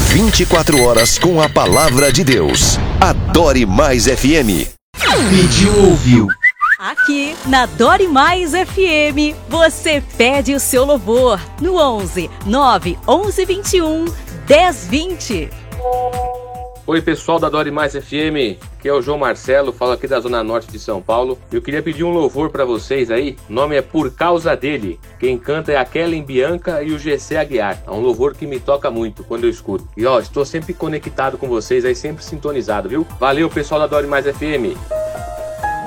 24 horas com a palavra de Deus. Adore Mais FM. Pediu, ouviu. Aqui na Adore Mais FM, você pede o seu louvor no 11 9 11 21 10 20. Oi pessoal da Adore Mais FM, aqui é o João Marcelo, falo aqui da Zona Norte de São Paulo. Eu queria pedir um louvor pra vocês aí, o nome é Por Causa Dele. Quem canta é a Kellen Bianca e o GC Aguiar. É um louvor que me toca muito quando eu escuto. E estou sempre conectado com vocês aí, sempre sintonizado, viu? Valeu pessoal da Adore Mais FM.